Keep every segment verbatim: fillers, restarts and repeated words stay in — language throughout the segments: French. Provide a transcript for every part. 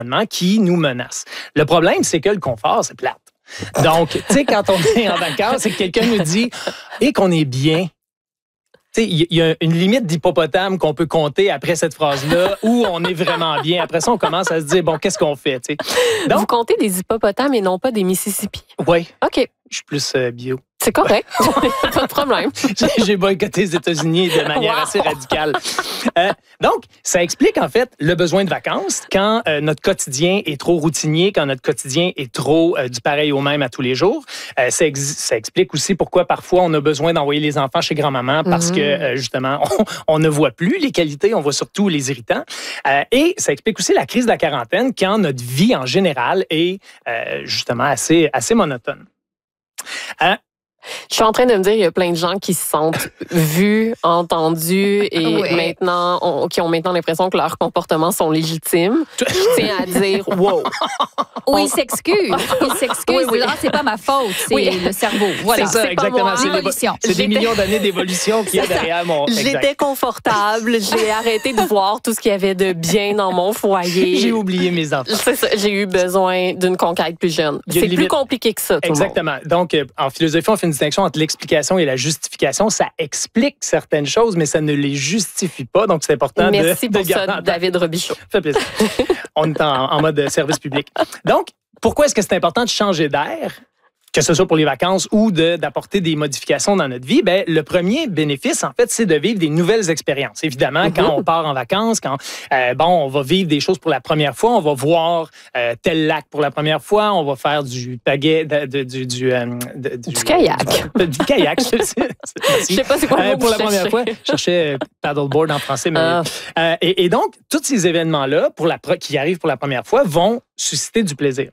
qui nous menace. Le problème, c'est que le confort, c'est plate. Donc, tu sais, quand on est en vacances, c'est que quelqu'un nous dit et qu'on est bien. Tu sais, il y a une limite d'hippopotame qu'on peut compter après cette phrase-là où on est vraiment bien. Après ça, on commence à se dire, bon, qu'est-ce qu'on fait? Tu sais? Donc, vous comptez des hippopotames et non pas des Mississippi? Oui. OK. Je suis plus euh, bio. C'est correct. Pas de problème. J'ai boycotté les États-Unis de manière wow. assez radicale. Euh, donc, ça explique en fait le besoin de vacances quand euh, notre quotidien est trop routinier, quand notre quotidien est trop euh, du pareil au même à tous les jours. Euh, ça, ex ça explique aussi pourquoi parfois on a besoin d'envoyer les enfants chez grand-maman parce mm-hmm. que euh, justement, on, on ne voit plus les qualités, on voit surtout les irritants. Euh, et ça explique aussi la crise de la quarantaine quand notre vie en général est euh, justement assez, assez monotone. Euh, Je suis en train de me dire, il y a plein de gens qui se sentent vus, entendus et oui. maintenant, on, qui ont maintenant l'impression que leurs comportements sont légitimes. Je tiens à dire, wow. Ou ils s'excusent. Ils s'excusent. Oui, oui. Ah, c'est pas ma faute, c'est oui. le cerveau. Voilà. C'est ça, exactement. C'est l'évolution. C'est des millions d'années d'évolution qu'il y a derrière mon... J'étais confortable. J'ai arrêté de voir tout ce qu'il y avait de bien dans mon foyer. J'ai oublié mes enfants. C'est ça. J'ai eu besoin d'une conquête plus jeune. C'est plus compliqué que ça, tout exactement. le monde. Donc, en philosophie, on fait une distinction entre l'explication et la justification. Ça explique certaines choses, mais ça ne les justifie pas. Donc, c'est important Merci de... Merci pour de ça, David Robichaud. Ça fait plaisir. On est en, en mode service public. Donc, pourquoi est-ce que c'est important de changer d'air? Que ce soit pour les vacances ou de, d'apporter des modifications dans notre vie, ben, le premier bénéfice, en fait, c'est de vivre des nouvelles expériences. Évidemment, mm-hmm. quand on part en vacances, quand euh, bon, on va vivre des choses pour la première fois, on va voir euh, tel lac pour la première fois, on va faire du pagaie, de, de, du, du, euh, de, du, du kayak. Euh, du kayak, je sais, je sais pas c'est quoi le euh, mot pour la chercher. première fois. Je cherchais paddleboard en français, mais ah. euh, et, et donc, tous ces événements-là, pour la qui arrivent pour la première fois, vont susciter du plaisir.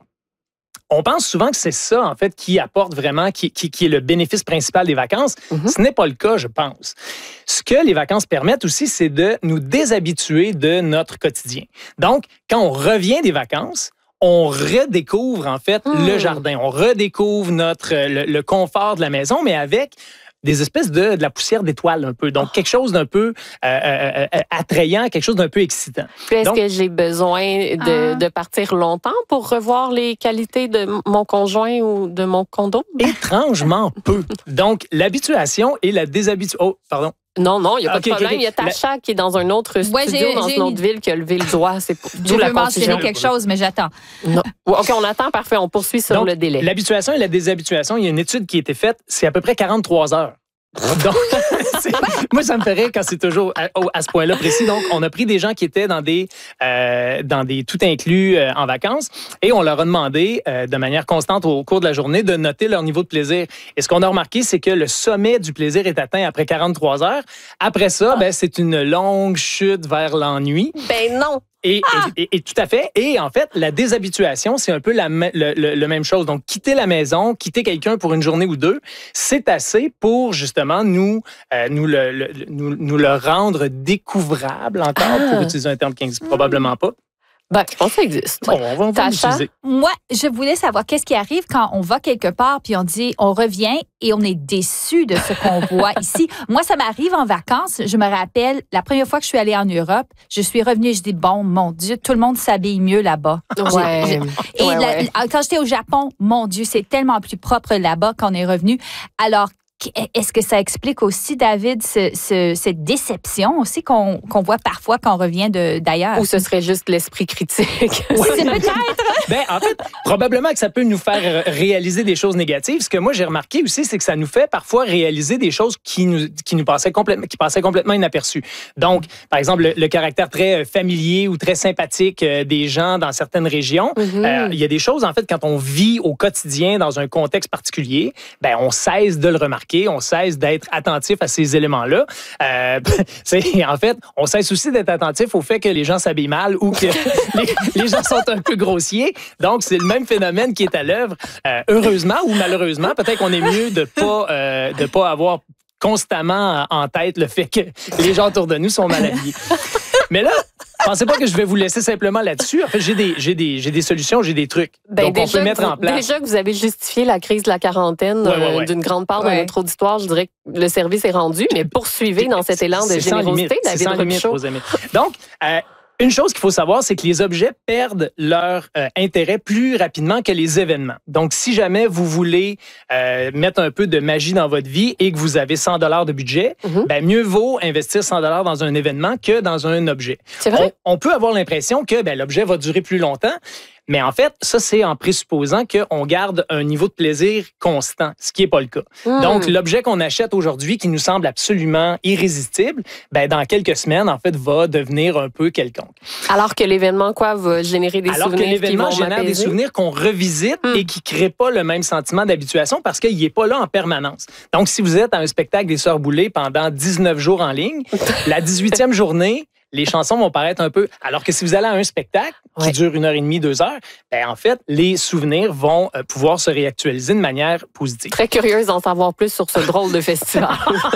On pense souvent que c'est ça, en fait, qui apporte vraiment, qui, qui, qui est le bénéfice principal des vacances. Mm-hmm. Ce n'est pas le cas, je pense. Ce que les vacances permettent aussi, c'est de nous déshabituer de notre quotidien. Donc, quand on revient des vacances, on redécouvre, en fait, mm. le jardin. On redécouvre notre, le, le confort de la maison, mais avec des espèces de, de la poussière d'étoiles un peu. Donc, oh. quelque chose d'un peu euh, euh, attrayant, quelque chose d'un peu excitant. Puis est-ce Donc, que j'ai besoin de, ah. de partir longtemps pour revoir les qualités de mon conjoint ou de mon condo? Étrangement peu. Donc, l'habituation et la déshabituation... Oh, pardon. Non, non, il n'y a pas okay, de problème. Okay, okay. Il y a Tacha la... qui est dans un autre studio, ouais, dans une autre ville, qui a levé le doigt. C'est pour... Je veux mentionner quelque chose, mais j'attends. Non. OK, on attend. Parfait. On poursuit sur Donc, le délai. L'habituation et la déshabituation, il y a une étude qui a été faite, c'est à peu près quarante-trois heures. Donc, moi, ça me fait rire quand c'est toujours à, à ce point-là précis. Donc, on a pris des gens qui étaient dans des, euh, dans des tout inclus euh, en vacances et on leur a demandé euh, de manière constante au cours de la journée de noter leur niveau de plaisir. Et ce qu'on a remarqué, c'est que le sommet du plaisir est atteint après quarante-trois heures. Après ça, ben, c'est une longue chute vers l'ennui. Ben non! Et, ah! et, et, et tout à fait. Et en fait, la déshabituation, c'est un peu la, le, le, le même chose. Donc, quitter la maison, quitter quelqu'un pour une journée ou deux, c'est assez pour justement nous, euh, nous, le, le, nous, nous le rendre découvrable encore, ah! pour utiliser un terme qui n'existe probablement pas. Ben, je pense que ça existe. Bon, on va, on va l'utiliser. Moi, je voulais savoir qu'est-ce qui arrive quand on va quelque part puis on dit, on revient et on est déçu de ce qu'on voit ici. Moi, ça m'arrive en vacances. Je me rappelle, la première fois que je suis allée en Europe, je suis revenue et je dis, bon, mon Dieu, tout le monde s'habille mieux là-bas. Ouais. Je, et ouais, la, ouais. quand j'étais au Japon, mon Dieu, c'est tellement plus propre là-bas qu'on est revenu. Alors, est-ce que ça explique aussi, David, ce, ce, cette déception aussi qu'on qu'on voit parfois quand on revient de, d'ailleurs? Ou ce serait juste l'esprit critique? Oui, c'est peut-être. Ben, en fait, probablement que ça peut nous faire réaliser des choses négatives. Ce que moi, j'ai remarqué aussi, c'est que ça nous fait parfois réaliser des choses qui nous, qui nous passaient complètement, qui passaient complètement inaperçues. Donc, par exemple, le, le caractère très familier ou très sympathique des gens dans certaines régions. Mm-hmm. Euh, il y a des choses, en fait, quand on vit au quotidien dans un contexte particulier, ben, on cesse de le remarquer, on cesse d'être attentif à ces éléments-là. Euh, c'est, en fait, on cesse aussi d'être attentif au fait que les gens s'habillent mal ou que les, les gens sont un peu grossiers. Donc, c'est le même phénomène qui est à l'œuvre. Euh, heureusement ou malheureusement, peut-être qu'on est mieux de pas euh, de pas avoir constamment en tête le fait que les gens autour de nous sont mal habillés. Mais là, pensez pas que je vais vous laisser simplement là-dessus. En fait, j'ai des, j'ai des, j'ai des solutions, j'ai des trucs. Ben, donc, on peut mettre vous, en place. Déjà que vous avez justifié la crise de la quarantaine ouais, ouais, ouais. Euh, d'une grande part ouais. de notre auditoire, je dirais que le service est rendu, mais poursuivez dans cet élan de c'est générosité, David Robichaud. Donc, euh, Une chose qu'il faut savoir, c'est que les objets perdent leur euh, intérêt plus rapidement que les événements. Donc, si jamais vous voulez euh, mettre un peu de magie dans votre vie et que vous avez cent dollars de budget, mm-hmm. ben, mieux vaut investir cent dollars dans un événement que dans un objet. C'est vrai? On, on peut avoir l'impression que ben, l'objet va durer plus longtemps, mais en fait, ça, c'est en présupposant qu'on garde un niveau de plaisir constant, ce qui n'est pas le cas. Mm. Donc, l'objet qu'on achète aujourd'hui, qui nous semble absolument irrésistible, ben, dans quelques semaines, en fait, va devenir un peu quelconque. Alors que l'événement, quoi, va générer des Alors souvenirs que l'événement qui vont génère m'apaiser. des souvenirs qu'on revisite mm. et qui ne créent pas le même sentiment d'habituation parce qu'il n'est pas là en permanence. Donc, si vous êtes à un spectacle des Sœurs Boulay pendant dix-neuf jours en ligne, la dix-huitième journée, les chansons vont paraître un peu... Alors que si vous allez à un spectacle qui ouais. dure une heure et demie, deux heures, ben en fait, les souvenirs vont euh, pouvoir se réactualiser de manière positive. Très curieuse d'en savoir plus sur ce drôle de festival.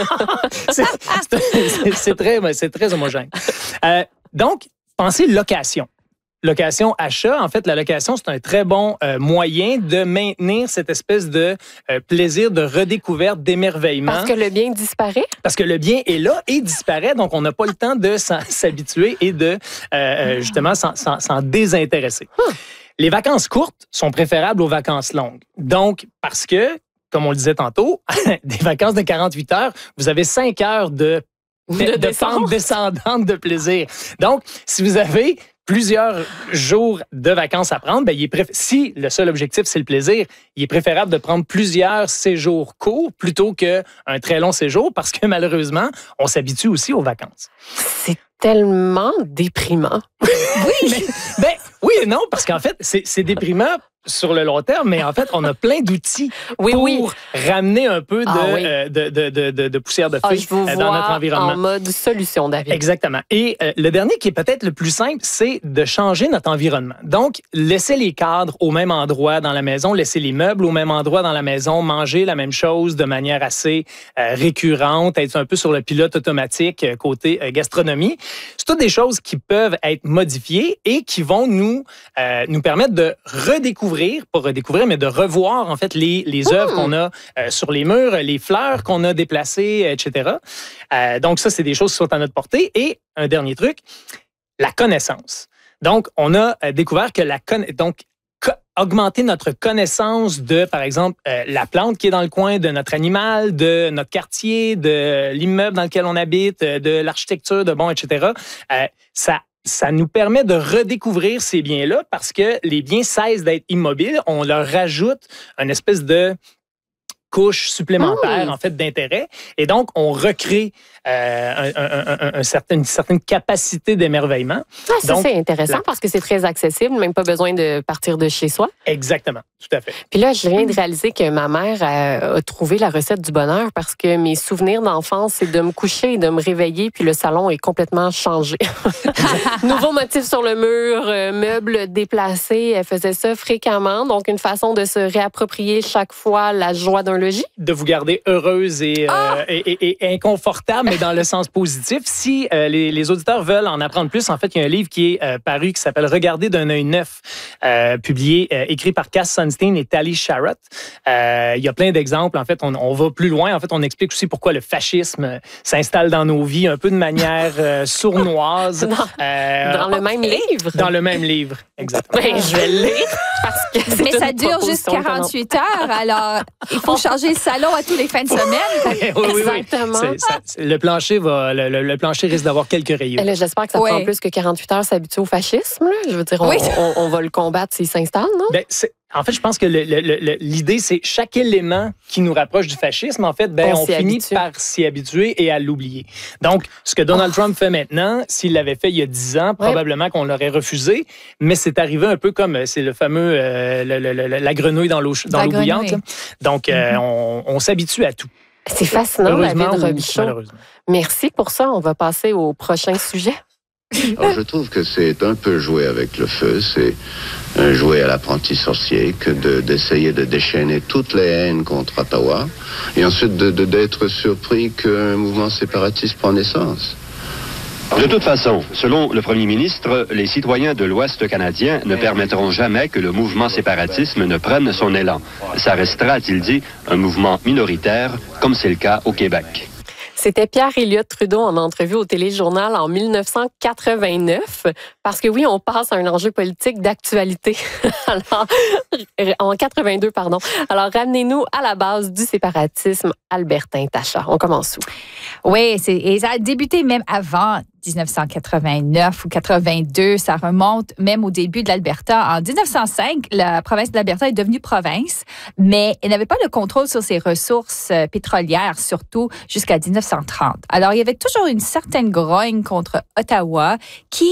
c'est, c'est, c'est, très, c'est très homogène. Euh, donc, pensez location. Location, achat. En fait, la location, c'est un très bon euh, moyen de maintenir cette espèce de euh, plaisir de redécouverte, d'émerveillement. Parce que le bien disparaît? Parce que le bien est là et disparaît, donc on n'a pas le temps de s'en, s'habituer et de, euh, justement, s'en, s'en, s'en désintéresser. Hum. Les vacances courtes sont préférables aux vacances longues. Donc, parce que, comme on le disait tantôt, des vacances de quarante-huit heures, vous avez cinq heures de, de, de, de pente descendante de plaisir. Donc, si vous avez plusieurs jours de vacances à prendre, ben, il est préf... si le seul objectif, c'est le plaisir, il est préférable de prendre plusieurs séjours courts plutôt qu'un très long séjour parce que malheureusement, on s'habitue aussi aux vacances. C'est tellement déprimant. Oui, mais, ben, oui et non, parce qu'en fait, c'est, c'est déprimant sur le long terme, mais en fait, on a plein d'outils oui, pour oui. ramener un peu de, ah, oui. euh, de, de, de, de, de poussière de feuilles ah, euh, dans notre environnement. En mode solution, David. Exactement. Et euh, le dernier qui est peut-être le plus simple, c'est de changer notre environnement. Donc, laisser les cadres au même endroit dans la maison, laisser les meubles au même endroit dans la maison, manger la même chose de manière assez euh, récurrente, être un peu sur le pilote automatique euh, côté euh, gastronomie. C'est toutes des choses qui peuvent être modifiées et qui vont nous, euh, nous permettre de redécouvrir pas redécouvrir, mais de revoir en fait les, les œuvres mmh. qu'on a euh, sur les murs, les fleurs qu'on a déplacées, et cetera. Euh, donc ça, c'est des choses qui sont à notre portée. Et un dernier truc, la connaissance. Donc, on a euh, découvert que la con- donc co- augmenter notre connaissance de, par exemple, euh, la plante qui est dans le coin, de notre animal, de notre quartier, de l'immeuble dans lequel on habite, de l'architecture, de bon, et cetera. Euh, ça Ça nous permet de redécouvrir ces biens-là parce que les biens cessent d'être immobiles. On leur rajoute une espèce de couche supplémentaire, mmh. en fait, d'intérêt. Et donc, on recrée euh, un, un, un, un certain, une certaine capacité d'émerveillement. Ah, ça, donc, c'est intéressant la... parce que c'est très accessible, même pas besoin de partir de chez soi. Exactement, tout à fait. Puis là, je viens de réaliser que ma mère a, a trouvé la recette du bonheur parce que mes souvenirs d'enfance, c'est de me coucher et de me réveiller, puis le salon est complètement changé. Nouveau motif sur le mur, euh, meubles déplacés, elle faisait ça fréquemment. Donc, une façon de se réapproprier chaque fois la joie d'un logis. De vous garder heureuse et, ah! euh, et, et, et inconfortable, mais dans le sens positif. Si euh, les, les auditeurs veulent en apprendre plus, en fait, il y a un livre qui est euh, paru qui s'appelle « Regarder d'un œil neuf euh, », publié, euh, écrit par Cass Sunstein et Tali Sharot. Euh, il y a plein d'exemples. En fait, on, on va plus loin. En fait, on explique aussi pourquoi le fascisme s'installe dans nos vies un peu de manière euh, sournoise. Dans, euh, dans le même livre? Dans le même livre, exactement. Ben, je vais le lire parce que c'est Mais ça dure juste quarante-huit heures, alors il faut changer le salon à tous les fins de semaine. oui, oui, Exactement. Oui. C'est, c'est, le, plancher va, le, le, le plancher risque d'avoir quelques rayons. Là, j'espère que ça ouais. prend plus que quarante-huit heures s'habituer au fascisme. Là. Je veux dire, on, oui. on, on va le combattre s'il s'installe, non? Ben, c'est, en fait, je pense que le, le, le, l'idée, c'est chaque élément qui nous rapproche du fascisme, en fait, ben, on, on finit habitue. par s'y habituer et à l'oublier. Donc, ce que Donald oh. Trump fait maintenant, s'il l'avait fait il y a dix ans, probablement ouais. qu'on l'aurait refusé, mais c'est arrivé un peu comme, c'est le fameux, euh, le, le, le, la grenouille dans l'eau, dans l'eau bouillante. Là. Donc, mm-hmm. euh, on, on s'habitue à tout. C'est fascinant, David Robichaud. Merci pour ça. On va passer au prochain sujet. Alors, je trouve que c'est un peu jouer avec le feu. C'est un jouet à l'apprenti sorcier que de, d'essayer de déchaîner toutes les haines contre Ottawa et ensuite de, de, d'être surpris qu'un mouvement séparatiste prend naissance. De toute façon, selon le premier ministre, les citoyens de l'Ouest canadien ne permettront jamais que le mouvement séparatisme ne prenne son élan. Ça restera, a-t-il dit, un mouvement minoritaire, comme c'est le cas au Québec. C'était Pierre Elliott Trudeau en entrevue au Téléjournal en dix-neuf cent quatre-vingt-neuf, parce que oui, on passe à un enjeu politique d'actualité. Alors, en quatre-vingt-deux, pardon. Alors, ramenez-nous à la base du séparatisme albertain, Tasha. On commence où? Oui, c'est, et ça a débuté même avant dix-neuf cent quatre-vingt-neuf ou quatre-vingt-deux. Ça remonte même au début de l'Alberta. En dix-neuf cent cinq, la province de l'Alberta est devenue province, mais elle n'avait pas le contrôle sur ses ressources pétrolières, surtout jusqu'à dix-neuf cent trente. Alors, il y avait toujours une certaine grogne contre Ottawa qui,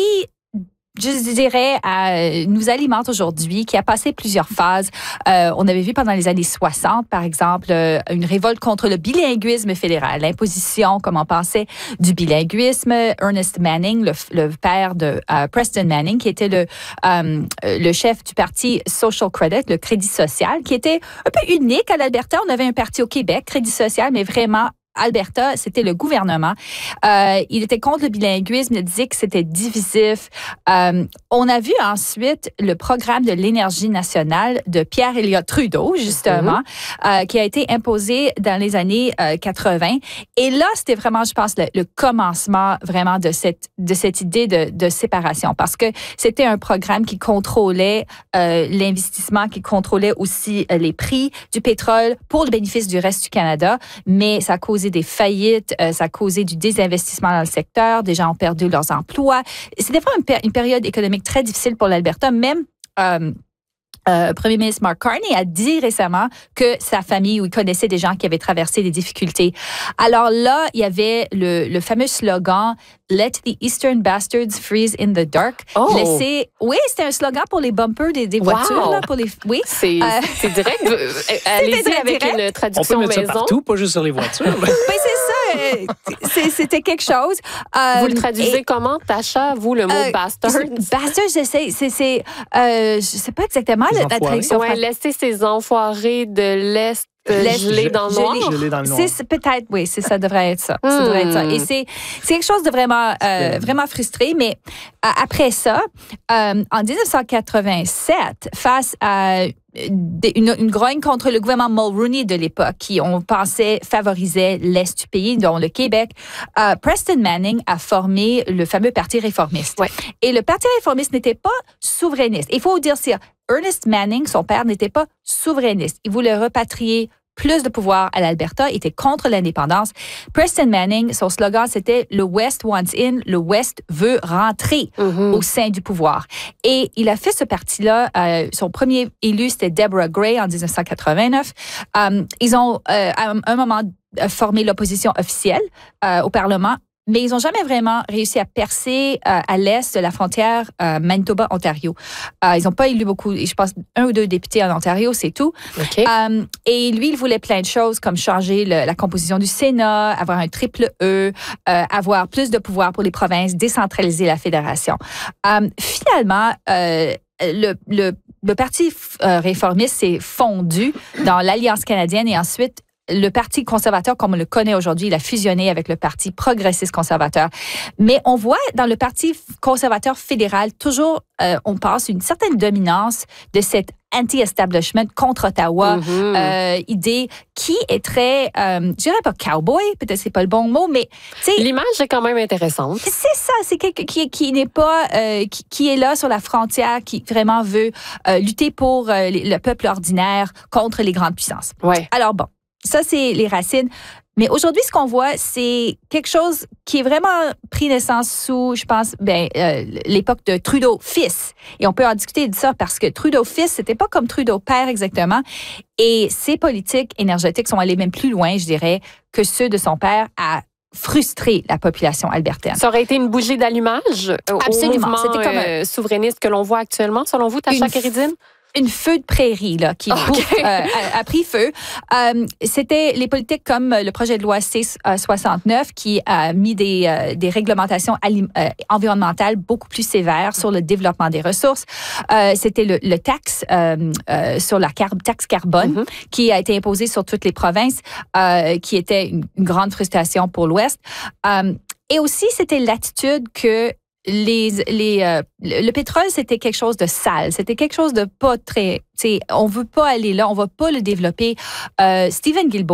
je dirais, euh, nous alimente aujourd'hui, qui a passé plusieurs phases. Euh, on avait vu pendant les années soixante, par exemple, euh, une révolte contre le bilinguisme fédéral, l'imposition, comme on pensait, du bilinguisme. Ernest Manning, le, le père de euh, Preston Manning, qui était le, euh, le chef du parti Social Credit, le Crédit social, qui était un peu unique à l'Alberta. On avait un parti au Québec, Crédit social, mais vraiment Alberta, c'était le gouvernement. Euh, il était contre le bilinguisme, il disait que c'était divisif. Euh, on a vu ensuite le programme de l'énergie nationale de Pierre Elliott Trudeau, justement, mm-hmm. euh, qui a été imposé dans les années euh, quatre-vingt. Et là, c'était vraiment, je pense, le, le commencement vraiment de cette, de cette idée de, de séparation, parce que c'était un programme qui contrôlait euh, l'investissement, qui contrôlait aussi euh, les prix du pétrole pour le bénéfice du reste du Canada, mais ça a causé des faillites, euh, ça a causé du désinvestissement dans le secteur, des gens ont perdu leurs emplois. C'était vraiment une, péri- une période économique très difficile pour l'Alberta. Même euh, Euh, Premier ministre Mark Carney a dit récemment que sa famille, où il connaissait des gens qui avaient traversé des difficultés. Alors là, il y avait le, le fameux slogan « Let the Eastern Bastards freeze in the dark ». Oh. Laissez... Oui, c'était un slogan pour les bumpers des, des voitures. Wow. Là, pour les... Oui. C'est, euh... c'est direct. Allez-y très avec direct. une traduction On peut mettre maison. ça partout, pas juste sur les voitures. Oui, c'est ça. C'est, c'était quelque chose. Euh, vous le traduisez et, comment, Tasha, vous, le mot euh, bastard? Bastard, j'essaie. C'est, c'est, euh, je sais pas exactement la, la traduction. Ouais, laisser ces enfoirés de l'Est gelés dans le noir. Gelés dans le noir. C'est, c'est peut-être, oui, c'est, ça devrait être ça. Hmm. Ça devrait être ça. Et c'est, c'est quelque chose de vraiment, euh, vraiment frustré. Mais euh, après ça, euh, en dix-neuf cent quatre-vingt-sept, face à Une, une grogne contre le gouvernement Mulroney de l'époque, qui, on pensait, favorisait l'Est du pays, dont le Québec. Euh, Preston Manning a formé le fameux Parti réformiste. Ouais. Et le Parti réformiste n'était pas souverainiste. Il faut dire ça. Ernest Manning, son père, n'était pas souverainiste. Il voulait repatrier plus de pouvoir à l'Alberta, il était contre l'indépendance. Preston Manning, son slogan, c'était « Le West wants in, le West veut rentrer mm-hmm. au sein du pouvoir ». Et il a fait ce parti-là. Euh, son premier élu, c'était Deborah Gray en dix-neuf cent quatre-vingt-neuf. Um, ils ont, euh, à un moment, formé l'opposition officielle euh, au Parlement, mais ils n'ont jamais vraiment réussi à percer euh, à l'est de la frontière euh, Manitoba-Ontario. Euh, ils n'ont pas élu beaucoup, je pense, un ou deux députés en Ontario, c'est tout. Okay. Euh, et lui, il voulait plein de choses, comme changer le, la composition du Sénat, avoir un triple E, euh, avoir plus de pouvoir pour les provinces, décentraliser la fédération. Euh, finalement, euh, le, le, le Parti euh, réformiste s'est fondu dans l'Alliance canadienne et ensuite le Parti conservateur, comme on le connaît aujourd'hui, il a fusionné avec le Parti progressiste conservateur. Mais on voit dans le Parti conservateur fédéral, toujours, euh, on pense, une certaine dominance de cette anti-establishment contre Ottawa, mm-hmm. euh, idée qui est très, euh, je dirais pas cowboy, peut-être c'est pas le bon mot, mais l'image est quand même intéressante. C'est ça, c'est quelqu'un qui, qui n'est pas, euh, qui, qui est là sur la frontière, qui vraiment veut euh, lutter pour euh, le peuple ordinaire contre les grandes puissances. Ouais. Alors bon. Ça, c'est les racines. Mais aujourd'hui, ce qu'on voit, c'est quelque chose qui est vraiment pris naissance sous, je pense, ben, euh, l'époque de Trudeau fils. Et on peut en discuter de ça parce que Trudeau fils, c'était pas comme Trudeau père exactement. Et ses politiques énergétiques sont allées même plus loin, je dirais, que ceux de son père à frustrer la population albertaine. Ça aurait été une bougie d'allumage Absolument. Au mouvement C'était comme un... euh, souverainiste que l'on voit actuellement, selon vous, Tasha Kéridine? Une feu de prairie là qui okay. bouffe, euh, a, a pris feu. Euh, c'était les politiques comme le projet de loi C soixante-neuf qui a mis des, euh, des réglementations alim- euh, environnementales beaucoup plus sévères sur le développement des ressources. Euh, c'était le, le taxe euh, euh, sur la car- taxe carbone mm-hmm. qui a été imposée sur toutes les provinces, euh, qui était une, une grande frustration pour l'Ouest. Euh, et aussi, c'était l'attitude que Les, les, euh, le, le pétrole, c'était quelque chose de sale. C'était quelque chose de pas très... On veut pas aller là, on va pas le développer. Euh, Stephen Guilbeault,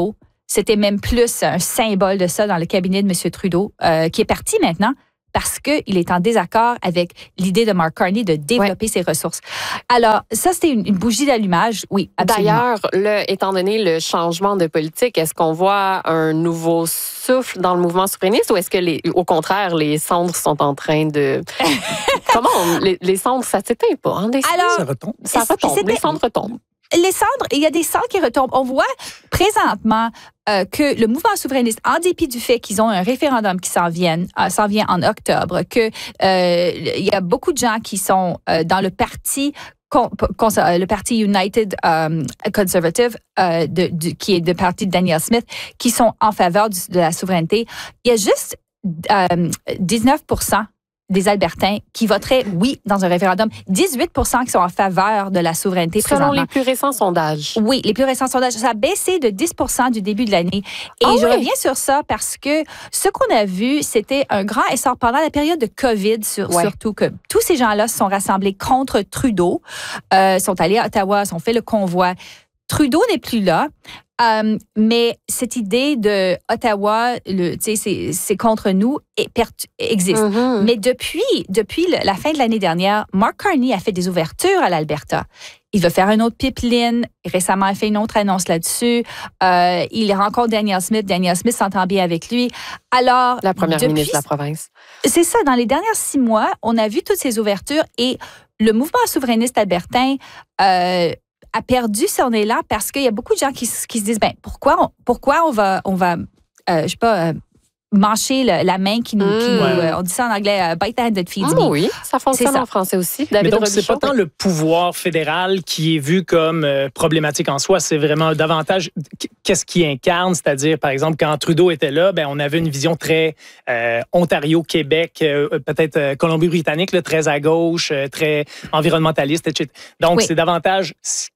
c'était même plus un symbole de ça dans le cabinet de M. Trudeau, euh, qui est parti maintenant parce qu'il est en désaccord avec l'idée de Mark Carney de développer ouais. ses ressources. Alors, ça, c'était une, une bougie d'allumage, oui, absolument. D'ailleurs, le, étant donné le changement de politique, est-ce qu'on voit un nouveau souffle dans le mouvement souverainiste ou est-ce que, les, au contraire, les cendres sont en train de... Comment? On, les, les cendres, ça ne s'éteint pas, hein, des Alors, ça retombe. Ça retombe, les cendres retombent. Les cendres, il y a des cendres qui retombent. On voit présentement euh, que le mouvement souverainiste, en dépit du fait qu'ils ont un référendum qui s'en vient, euh, s'en vient en octobre, que euh, il y a beaucoup de gens qui sont euh, dans le parti Con, con, le parti United um, Conservative, euh, de, de, qui est le parti de Danielle Smith, qui sont en faveur du, de la souveraineté. Il y a juste euh, dix-neuf pour cent des Albertains qui voteraient oui dans un référendum, dix-huit pour cent qui sont en faveur de la souveraineté présentement. Selon les plus récents sondages. Oui, les plus récents sondages. Ça a baissé de dix pour cent du début de l'année. Et ah je oui? reviens sur ça parce que ce qu'on a vu, c'était un grand essor pendant la période de COVID, sur, ouais. surtout que tous ces gens-là se sont rassemblés contre Trudeau, euh, sont allés à Ottawa, ont fait le convoi. Trudeau n'est plus là. Um, mais cette idée de Ottawa, le, tu sais, c'est, c'est contre nous, et per- existe. Mm-hmm. Mais depuis, depuis le, la fin de l'année dernière, Mark Carney a fait des ouvertures à l'Alberta. Il veut faire un autre pipeline. Récemment, il a fait une autre annonce là-dessus. Euh, il rencontre Danielle Smith. Danielle Smith s'entend bien avec lui. Alors, la première depuis, ministre de la province. C'est ça. Dans les dernières six mois, on a vu toutes ces ouvertures et le mouvement souverainiste albertain euh, a perdu son élan parce qu'il y a beaucoup de gens qui, qui se disent ben pourquoi on, pourquoi on va on va euh, je sais pas euh, mancher le, la main qui nous, mmh. qui nous euh, on dit ça en anglais uh, bite the hand that feeds mmh, me. Oui, ça fonctionne en français aussi. David Mais donc Robichaud, c'est pas tant le pouvoir fédéral qui est vu comme euh, problématique en soi, c'est vraiment davantage qu'est-ce qu'il incarne, c'est-à-dire par exemple quand Trudeau était là, ben on avait une vision très euh, Ontario, Québec, euh, peut-être euh, Colombie-Britannique, là, très à gauche, euh, très environnementaliste, et cetera. Donc oui. c'est davantage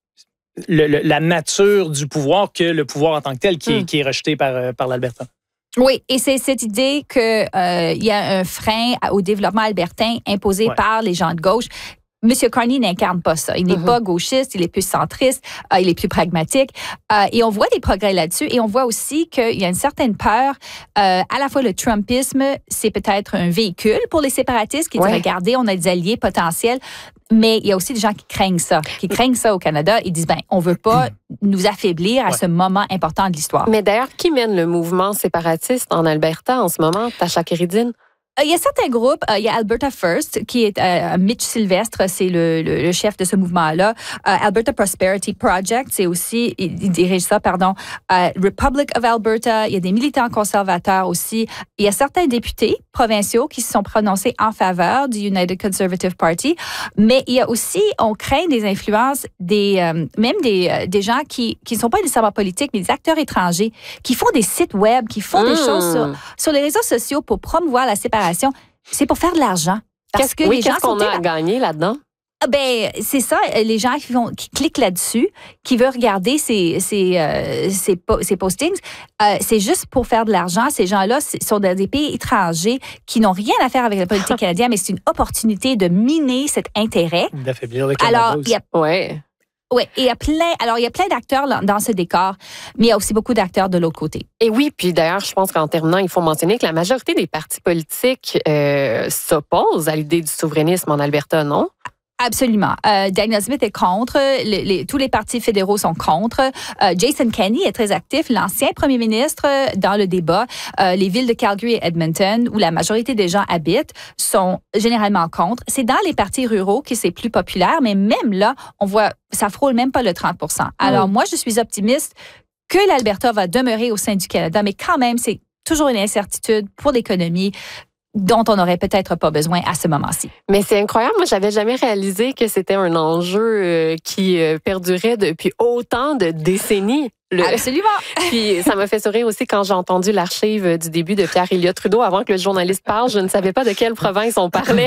Le, le, la nature du pouvoir que le pouvoir en tant que tel qui, mmh. est, qui est rejeté par, euh, par l'Alberta. Oui, et c'est cette idée qu'il euh, y a un frein au développement albertain imposé ouais. par les gens de gauche. M. Carney n'incarne pas ça. Il n'est mm-hmm. pas gauchiste, il est plus centriste, euh, il est plus pragmatique. Euh, et on voit des progrès là-dessus. Et on voit aussi qu'il y a une certaine peur. Euh, à la fois, le Trumpisme, c'est peut-être un véhicule pour les séparatistes qui disent, ouais. regardez, on a des alliés potentiels. Mais il y a aussi des gens qui craignent ça, qui craignent ça au Canada. Ils disent, ben, on veut pas nous affaiblir à ouais. ce moment important de l'histoire. Mais d'ailleurs, qui mène le mouvement séparatiste en Alberta en ce moment, Tasha Keridine? Il y a certains groupes. Il y a Alberta First, qui est euh, Mitch Sylvestre, c'est le, le, le chef de ce mouvement-là. Euh, Alberta Prosperity Project, c'est aussi, il, il dirige ça, pardon. Euh, Republic of Alberta, il y a des militants conservateurs aussi. Il y a certains députés provinciaux qui se sont prononcés en faveur du United Conservative Party. Mais il y a aussi, on craint des influences des, euh, même des, euh, des gens qui qui ne sont pas nécessairement politiques, mais des acteurs étrangers, qui font des sites web, qui font mmh. des choses sur, sur les réseaux sociaux pour promouvoir la séparation. C'est pour faire de l'argent. Parce qu'est-ce, que oui, les qu'est-ce gens qu'on a à gagner là-dedans? Ben, c'est ça, les gens qui, vont, qui cliquent là-dessus, qui veulent regarder ces, ces, euh, ces, ces postings, euh, c'est juste pour faire de l'argent. Ces gens-là sont dans des pays étrangers qui n'ont rien à faire avec la politique canadienne, mais c'est une opportunité de miner cet intérêt. D'affaiblir le Canada. Alors, il y a, ouais. Oui, et il y a plein, alors il y a plein d'acteurs dans ce décor, mais il y a aussi beaucoup d'acteurs de l'autre côté. Et oui, puis d'ailleurs, je pense qu'en terminant, il faut mentionner que la majorité des partis politiques euh, s'opposent à l'idée du souverainisme en Alberta, non? Absolument. Euh, Danielle Smith est contre. Les, les, tous les partis fédéraux sont contre. Euh, Jason Kenney est très actif, l'ancien premier ministre, dans le débat. Euh, les villes de Calgary et Edmonton, où la majorité des gens habitent, sont généralement contre. C'est dans les partis ruraux que c'est plus populaire, mais même là, on voit, ça frôle même pas le trente pour cent. Alors mmh. moi, je suis optimiste que l'Alberta va demeurer au sein du Canada, mais quand même, c'est toujours une incertitude pour l'économie dont on n'aurait peut-être pas besoin à ce moment-ci. Mais c'est incroyable. Moi, j'avais jamais réalisé que c'était un enjeu euh, qui euh, perdurait depuis autant de décennies. Le... Absolument. Puis ça m'a fait sourire aussi quand j'ai entendu l'archive du début de Pierre Elliott Trudeau. Avant que le journaliste parle, je ne savais pas de quelle province on parlait.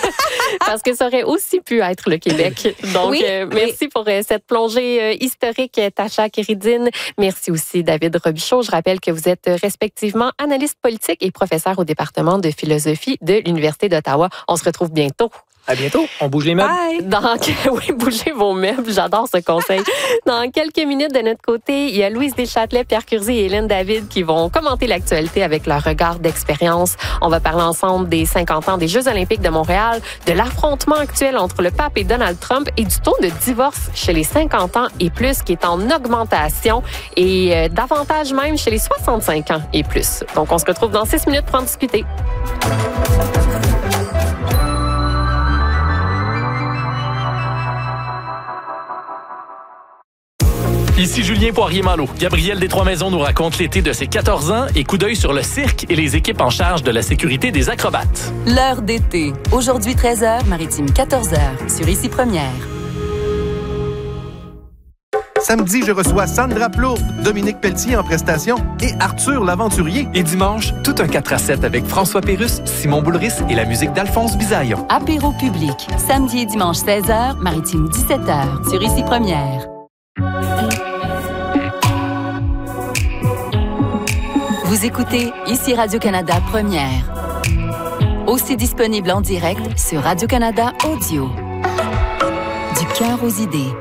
Parce que ça aurait aussi pu être le Québec. Donc, oui, euh, merci oui. pour euh, cette plongée euh, historique, Tasha Keridine. Merci aussi, David Robichaud. Je rappelle que vous êtes respectivement analyste politique et professeur au département de philosophie de l'Université d'Ottawa. On se retrouve bientôt. À bientôt. On bouge les meubles. Bye! Dans... Oui, bougez vos meubles. J'adore ce conseil. Dans quelques minutes, de notre côté, il y a Louise Deschâtelet, Pierre Curzi et Hélène David qui vont commenter l'actualité avec leur regard d'expérience. On va parler ensemble des cinquante ans des Jeux olympiques de Montréal, de l'affrontement actuel entre le pape et Donald Trump et du taux de divorce chez les cinquante ans et plus qui est en augmentation et euh, davantage même chez les soixante-cinq ans et plus. Donc, on se retrouve dans six minutes pour en discuter. Ici Julien Poirier-Malo. Gabriel des Trois-Maisons nous raconte l'été de ses quatorze ans et coup d'œil sur le cirque et les équipes en charge de la sécurité des acrobates. L'heure d'été. Aujourd'hui treize heures, Maritime quatorze heures, sur Ici Première. Samedi, je reçois Sandra Plourde, Dominique Pelletier en prestation et Arthur l'Aventurier. Et dimanche, tout un quatre à sept avec François Pérusse, Simon Boulris et la musique d'Alphonse Bisaillon. Apéro public. Samedi et dimanche seize heures, Maritime dix-sept heures, sur Ici Première. Vous écoutez Ici Radio-Canada Première. Aussi disponible en direct sur Radio-Canada Audio. Du cœur aux idées.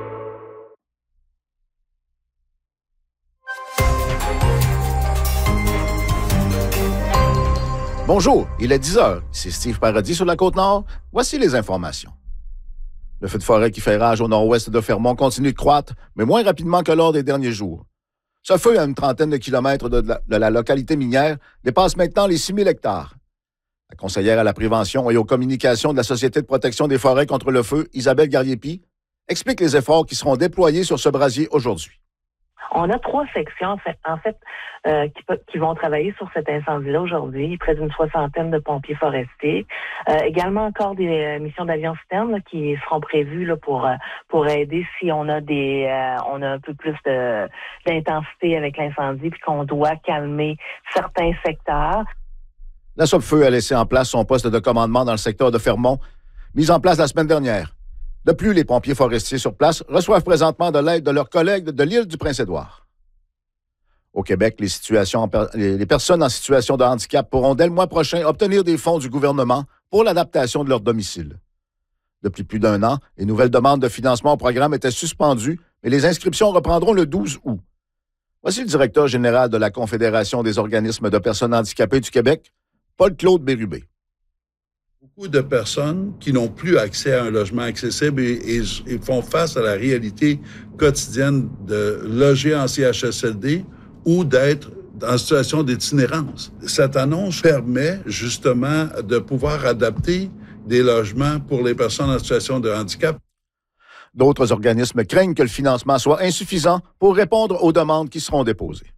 Bonjour, il est dix heures. C'est Steve Paradis sur la Côte-Nord. Voici les informations. Le feu de forêt qui fait rage au nord-ouest de Fermont continue de croître, mais moins rapidement que lors des derniers jours. Ce feu, à une trentaine de kilomètres de la, de la localité minière, dépasse maintenant les six mille hectares. La conseillère à la prévention et aux communications de la Société de protection des forêts contre le feu, Isabelle Garriépi, explique les efforts qui seront déployés sur ce brasier aujourd'hui. On a trois sections, en fait, en fait euh, qui, qui vont travailler sur cet incendie-là aujourd'hui. Près d'une soixantaine de pompiers forestiers. Euh, également encore des euh, missions d'avions citernes là, qui seront prévues là, pour euh, pour aider si on a des euh, on a un peu plus de d'intensité avec l'incendie puis qu'on doit calmer certains secteurs. La Sopfeu a laissé en place son poste de commandement dans le secteur de Fermont, mis en place la semaine dernière. De plus, les pompiers forestiers sur place reçoivent présentement de l'aide de leurs collègues de l'île du Prince-Édouard. Au Québec, les, situations, les personnes en situation de handicap pourront dès le mois prochain obtenir des fonds du gouvernement pour l'adaptation de leur domicile. Depuis plus d'un an, les nouvelles demandes de financement au programme étaient suspendues, mais les inscriptions reprendront le douze août. Voici le directeur général de la Confédération des organismes de personnes handicapées du Québec, Paul-Claude Bérubé. Beaucoup de personnes qui n'ont plus accès à un logement accessible et, et, et font face à la réalité quotidienne de loger en C H S L D ou d'être en situation d'itinérance. Cette annonce permet justement de pouvoir adapter des logements pour les personnes en situation de handicap. D'autres organismes craignent que le financement soit insuffisant pour répondre aux demandes qui seront déposées.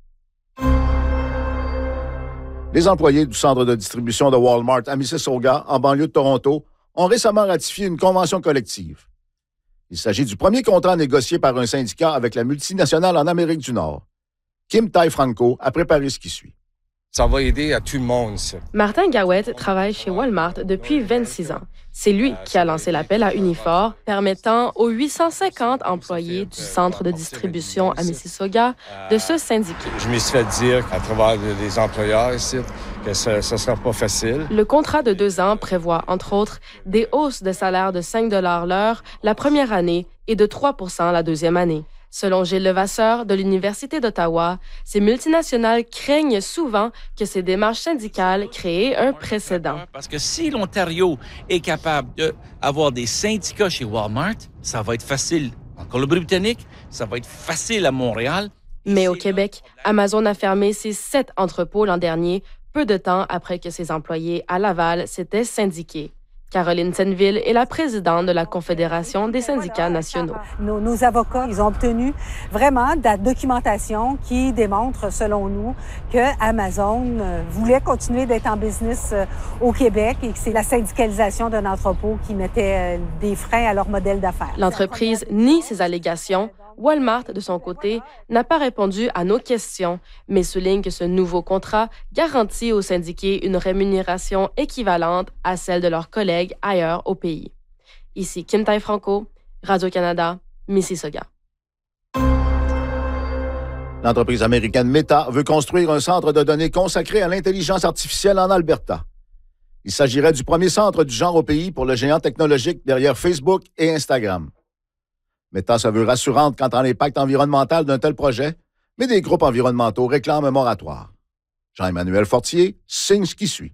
Les employés du centre de distribution de Walmart à Mississauga, en banlieue de Toronto, ont récemment ratifié une convention collective. Il s'agit du premier contrat négocié par un syndicat avec la multinationale en Amérique du Nord. Kim Tai-Franco a préparé ce qui suit. Ça va aider à tout le monde, ça. Martin Gawet travaille chez Walmart depuis vingt-six ans. C'est lui qui a lancé l'appel à Unifor, permettant aux huit cent cinquante employés du centre de distribution à Mississauga de se syndiquer. Je me suis fait dire à travers les employeurs ici que ce ne sera pas facile. Le contrat de deux ans prévoit, entre autres, des hausses de salaire de cinq dollars l'heure la première année et de trois pour cent la deuxième année. Selon Gilles Levasseur de l'Université d'Ottawa, ces multinationales craignent souvent que ces démarches syndicales créent un précédent. Parce que si l'Ontario est capable d'avoir des syndicats chez Walmart, ça va être facile en Colombie-Britannique, ça va être facile à Montréal. Mais au Québec, Amazon a fermé ses sept entrepôts l'an dernier, peu de temps après que ses employés à Laval s'étaient syndiqués. Caroline Senneville est la présidente de la Confédération des syndicats nationaux. Nos, nos avocats, ils ont obtenu vraiment de la documentation qui démontre, selon nous, que Amazon voulait continuer d'être en business au Québec et que c'est la syndicalisation d'un entrepôt qui mettait des freins à leur modèle d'affaires. L'entreprise nie ces allégations. Walmart, de son côté, n'a pas répondu à nos questions, mais souligne que ce nouveau contrat garantit aux syndiqués une rémunération équivalente à celle de leurs collègues ailleurs au pays. Ici Kim Tai-Franco, Radio-Canada, Mississauga. L'entreprise américaine Meta veut construire un centre de données consacré à l'intelligence artificielle en Alberta. Il s'agirait du premier centre du genre au pays pour le géant technologique derrière Facebook et Instagram. Meta se veut rassurante quant à l'impact environnemental d'un tel projet, mais des groupes environnementaux réclament un moratoire. Jean-Emmanuel Fortier signe ce qui suit.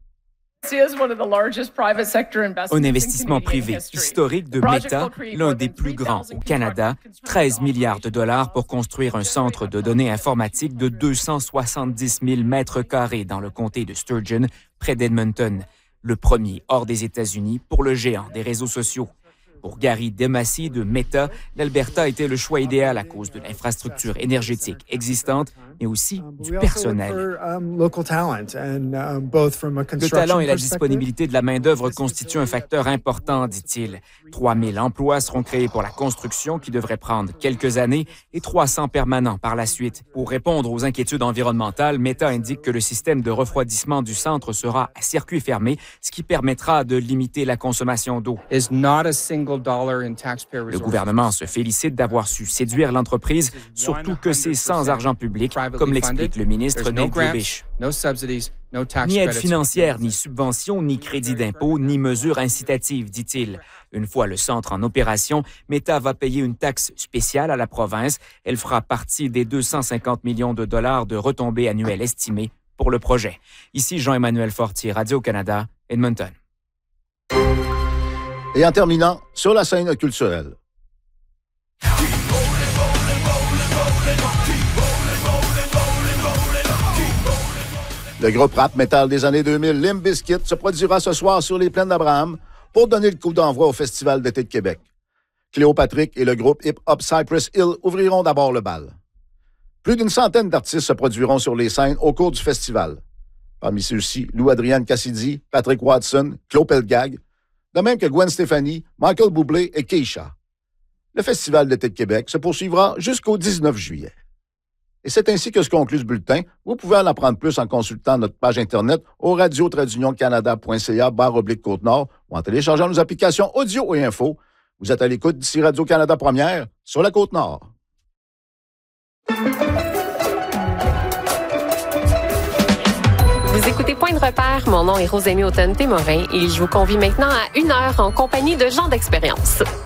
Un investissement privé historique de Meta, l'un des plus grands au Canada, treize milliards de dollars pour construire un centre de données informatiques de deux cent soixante-dix mille mètres carrés dans le comté de Sturgeon, près d'Edmonton, le premier hors des États-Unis pour le géant des réseaux sociaux. Pour Gary Demacy de Meta, l'Alberta était le choix idéal à cause de l'infrastructure énergétique existante, mais aussi du personnel. Le talent et la disponibilité de la main-d'œuvre constituent un facteur important, dit-il. trois mille emplois seront créés pour la construction, qui devrait prendre quelques années, et trois cents permanents par la suite. Pour répondre aux inquiétudes environnementales, Meta indique que le système de refroidissement du centre sera à circuit fermé, ce qui permettra de limiter la consommation d'eau. Le gouvernement se félicite d'avoir su séduire l'entreprise, surtout que c'est sans argent public, comme l'explique le ministre Nate Goodrich. Ni aide financière, ni subvention, ni crédit d'impôt, ni mesures incitatives, dit-il. Une fois le centre en opération, Meta va payer une taxe spéciale à la province. Elle fera partie des deux cent cinquante millions de dollars de retombées annuelles estimées pour le projet. Ici Jean-Emmanuel Fortier, Radio-Canada, Edmonton. Et en terminant, sur la scène culturelle. Le groupe rap metal des années deux mille, Limp Bizkit, se produira ce soir sur les plaines d'Abraham pour donner le coup d'envoi au Festival d'été de Québec. Cléo Patrick et le groupe hip-hop Cypress Hill ouvriront d'abord le bal. Plus d'une centaine d'artistes se produiront sur les scènes au cours du festival. Parmi ceux-ci, Lou-Adrienne Cassidy, Patrick Watson, Claude Pelgag, de même que Gwen Stefani, Michael Bublé et Keisha. Le Festival d'été de Québec se poursuivra jusqu'au dix-neuf juillet. Et c'est ainsi que se conclut ce bulletin. Vous pouvez en apprendre plus en consultant notre page Internet au radio tiret union canada point c a barre oblique Côte-Nord ou en téléchargeant nos applications audio et info. Vous êtes à l'écoute d'ici Radio-Canada Première sur la Côte-Nord. Vous écoutez Point de repère, mon nom est Rosémie Automne-Témorin et je vous convie maintenant à une heure en compagnie de gens d'expérience.